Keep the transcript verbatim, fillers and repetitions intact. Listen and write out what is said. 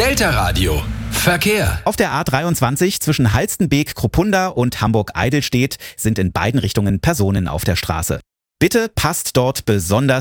Delta Radio. Verkehr. Auf der A dreiundzwanzig zwischen Halstenbek-Krupunda und Hamburg-Eidelstedt sind in beiden Richtungen Personen auf der Straße. Bitte passt dort besonders